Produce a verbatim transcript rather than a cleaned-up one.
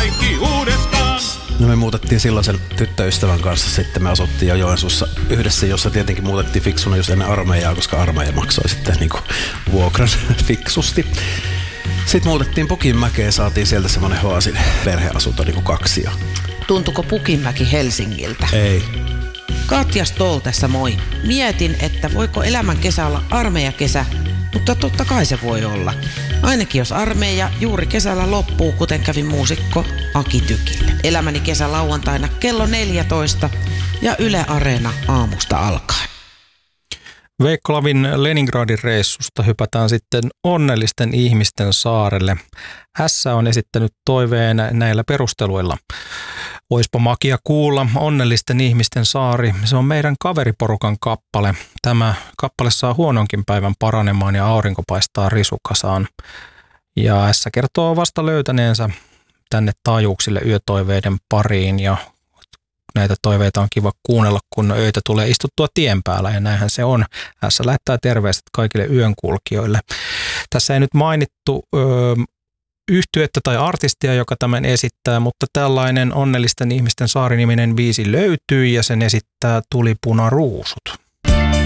kaikki uudestaan. No me muutettiin silloisen tyttöystävän kanssa, sitten me asuttiin jo Joensuussa yhdessä, jossa tietenkin muutettiin fiksuna just ennen armeijaa, koska armeija maksoi sitten niinku vuokran fiksusti. Sitten muutettiin Pukinmäkeen, saatiin sieltä semmoinen Hoasin perheasunto niinku kaksi. Tuntuko Pukinmäki Helsingiltä? Ei. Katja Stoll tässä moi. Mietin, että voiko elämän kesä olla armeijakesä, mutta totta kai se voi olla. Ainakin jos armeija juuri kesällä loppuu, kuten kävi muusikko Aki Tykille. Elämäni kesä lauantaina kello neljätoista ja Yle Areena aamusta alkaen. Veikko Lavin Leningradin reissusta hypätään sitten onnellisten ihmisten saarelle. S on esittänyt toiveen näillä perusteluilla. Oispa makia kuulla, onnellisten ihmisten saari. Se on meidän kaveriporukan kappale. Tämä kappale saa huononkin päivän paranemaan ja aurinko paistaa risukasaan. Ja S kertoo vasta löytäneensä tänne taajuuksille yötoiveiden pariin ja näitä toiveita on kiva kuunnella, kun öitä tulee istuttua tien päällä ja näinhän se on. S lähettää terveiset kaikille yönkulkijoille. Tässä ei nyt mainittu ö, yhtyettä tai artistia, joka tämän esittää, mutta tällainen onnellisten ihmisten saariniminen biisi löytyy ja sen esittää Tulipunaruusut.